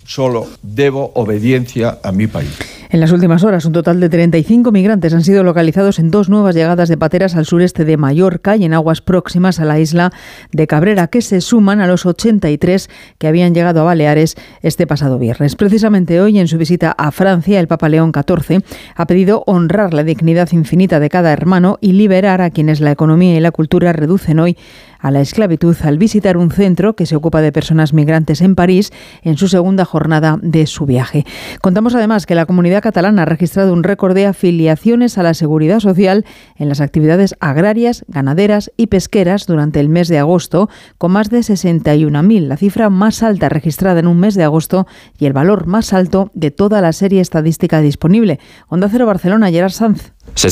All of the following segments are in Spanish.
solo debo obediencia a mi país. En las últimas horas, un total de 35 migrantes han sido localizados en 2 nuevas llegadas de pateras al sureste de Mallorca y en aguas próximas a la isla de Cabrera, que se suman a los 83 que habían llegado a Baleares este pasado viernes. Precisamente hoy, en su visita a Francia, el Papa León XIV ha pedido honrar la dignidad infinita de cada hermano y liberar a quienes la economía y la cultura reducen hoy a la esclavitud, al visitar un centro que se ocupa de personas migrantes en París en su segunda jornada de su viaje. Contamos además que la comunidad catalana ha registrado un récord de afiliaciones a la Seguridad Social en las actividades agrarias, ganaderas y pesqueras durante el mes de agosto, con más de 61.000, la cifra más alta registrada en un mes de agosto y el valor más alto de toda la serie estadística disponible. Onda Cero Barcelona, Gerard Sanz.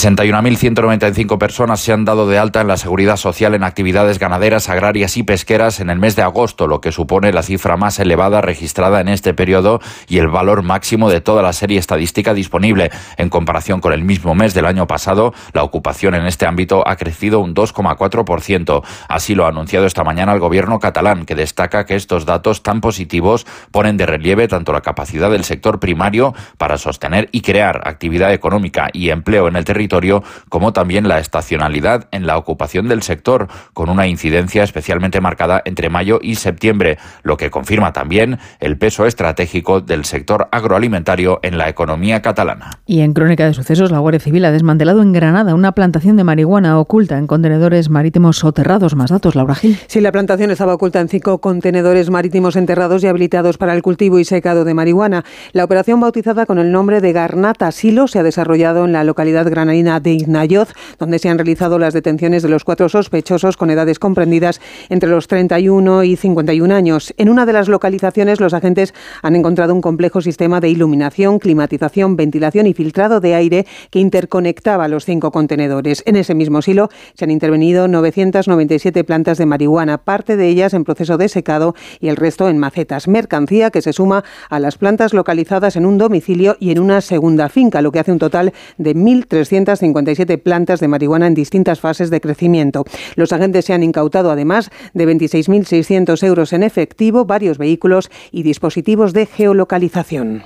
61.195 personas se han dado de alta en la Seguridad Social en actividades ganaderas, agrarias y pesqueras en el mes de agosto, lo que supone la cifra más elevada registrada en este periodo y el valor máximo de toda la serie estadística disponible. En comparación con el mismo mes del año pasado, la ocupación en este ámbito ha crecido un 2,4%. Así lo ha anunciado esta mañana el gobierno catalán, que destaca que estos datos tan positivos ponen de relieve tanto la capacidad del sector primario para sostener y crear actividad económica y empleo en el territorio, como también la estacionalidad en la ocupación del sector, con una incidencia especialmente marcada entre mayo y septiembre, lo que confirma también el peso estratégico del sector agroalimentario en la economía catalana. Y en crónica de sucesos, la Guardia Civil ha desmantelado en Granada una plantación de marihuana oculta en contenedores marítimos soterrados. Más datos, Laura Gil. Sí, la plantación estaba oculta en 5 contenedores marítimos enterrados y habilitados para el cultivo y secado de marihuana. La operación, bautizada con el nombre de Garnata Silo, se ha desarrollado en la localidad granadina de Iznayoz, donde se han realizado las detenciones de los 4 sospechosos con edades comprendidas entre los 31 y 51 años. En una de las localizaciones, los agentes han encontrado un complejo sistema de iluminación, climatización, ventilación y filtrado de aire que interconectaba los 5 contenedores. En ese mismo silo se han intervenido 997 plantas de marihuana, parte de ellas en proceso de secado y el resto en macetas. Mercancía que se suma a las plantas localizadas en un domicilio y en una segunda finca, lo que hace un total de 1.357 plantas de marihuana en distintas fases de crecimiento. Los agentes se han incautado además de 26.600 euros en efectivo, varios vehículos y dispositivos de geolocalización.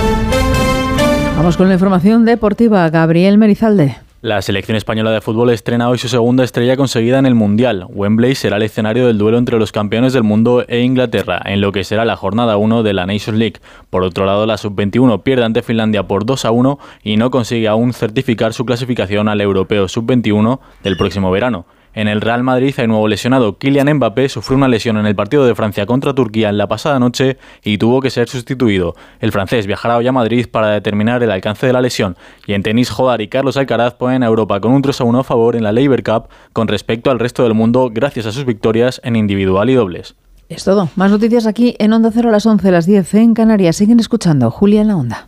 Vamos con la información deportiva. Gabriel Merizalde. La selección española de fútbol estrena hoy su segunda estrella conseguida en el Mundial. Wembley será el escenario del duelo entre los campeones del mundo e Inglaterra, en lo que será la jornada 1 de la Nations League. Por otro lado, la Sub-21 pierde ante Finlandia por 2-1 y no consigue aún certificar su clasificación al Europeo Sub-21 del próximo verano. En el Real Madrid hay nuevo lesionado. Kylian Mbappé sufrió una lesión en el partido de Francia contra Turquía en la pasada noche y tuvo que ser sustituido. El francés viajará hoy a Madrid para determinar el alcance de la lesión. Y en tenis, Jodar y Carlos Alcaraz ponen a Europa con un 3-1 a favor en la Laver Cup con respecto al resto del mundo gracias a sus victorias en individual y dobles. Es todo. Más noticias aquí en Onda Cero a las 11, las 10 en Canarias. Siguen escuchando Julia en la Onda.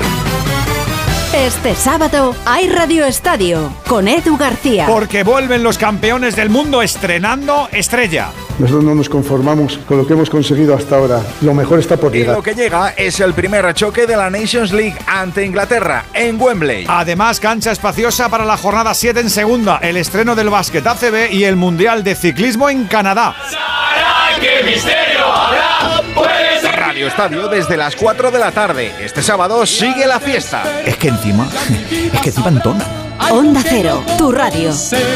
Este sábado hay Radio Estadio con Edu García. Porque vuelven los campeones del mundo estrenando Estrella. Nosotros no nos conformamos con lo que hemos conseguido hasta ahora. Lo mejor está por llegar. Y lo que llega es el primer choque de la Nations League ante Inglaterra en Wembley. Además, cancha espaciosa para la jornada 7 en segunda, el estreno del básquet ACB y el Mundial de Ciclismo en Canadá. ¡Qué misterio habrá! Pues Radio Estadio desde las 4 de la tarde. Este sábado sigue la fiesta. Es que encima entonan. Onda Cero, tu radio.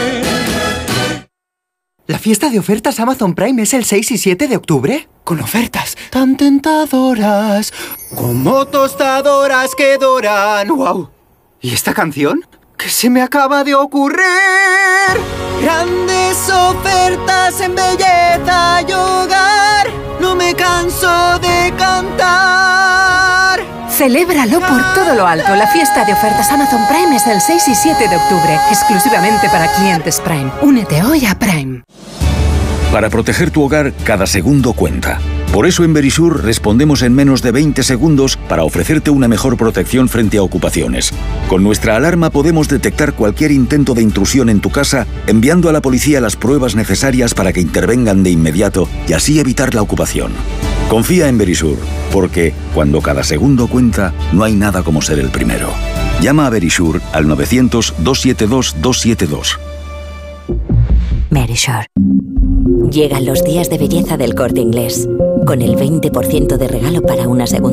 ¿La fiesta de ofertas Amazon Prime es el 6 y 7 de octubre? Con ofertas tan tentadoras, como tostadoras que doran. ¡Wow! ¿Y esta canción? ¿Qué se me acaba de ocurrir? Grandes ofertas en belleza y hogar. No me canso de cantar. Celébralo por todo lo alto. La fiesta de ofertas Amazon Prime es el 6 y 7 de octubre, exclusivamente para clientes Prime. Únete hoy a Prime. Para proteger tu hogar, cada segundo cuenta. Por eso en Verisur respondemos en menos de 20 segundos para ofrecerte una mejor protección frente a ocupaciones. Con nuestra alarma podemos detectar cualquier intento de intrusión en tu casa, enviando a la policía las pruebas necesarias para que intervengan de inmediato y así evitar la ocupación. Confía en Verisur, porque cuando cada segundo cuenta, no hay nada como ser el primero. Llama a Verisur al 900-272-272. Verisur. Llegan los días de belleza del Corte Inglés, con el 20% de regalo para una segunda